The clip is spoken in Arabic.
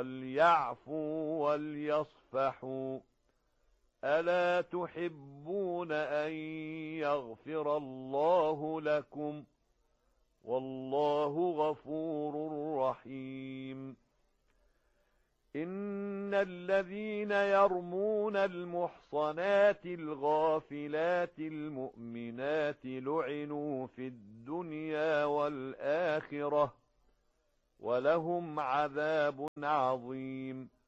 وَلْيَعْفُوا وَلْيَصْفَحُوا أَلَا تُحِبُّونَ أَن يَغْفِرَ اللَّهُ لَكُمْ وَاللَّهُ غَفُورٌ رَّحِيمٌ إِنَّ الَّذِينَ يَرْمُونَ الْمُحْصَنَاتِ الْغَافِلَاتِ الْمُؤْمِنَاتِ لُعِنُوا فِي الدُّنْيَا وَالْآخِرَةِ وَلَهُمْ عَذَابٌ عَظِيمٌ